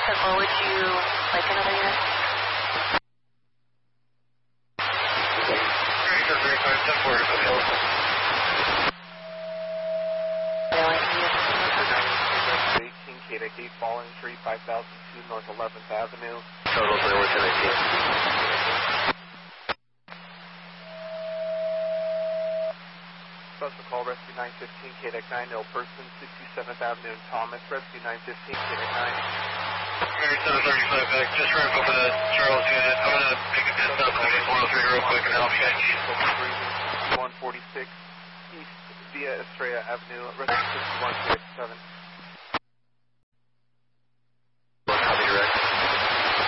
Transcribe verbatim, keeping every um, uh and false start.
or would you like another unit? Ranger three five ten four to Bill. eighteen, K D eight, Falling Tree, five thousand two North eleventh Avenue. Total zero ten eighteen. Special call, Rescue nine fifteen, K D nine, ill person, sixty-seventh Avenue in Thomas, Rescue nine fifteen, K D nine. Mary seven thirty-five back, just right over the Charles unit. I'm going to pick a distance up on one oh three real quick and help you guys. one forty-six East via Estrella Avenue, Rescue sixty-one, K D seven.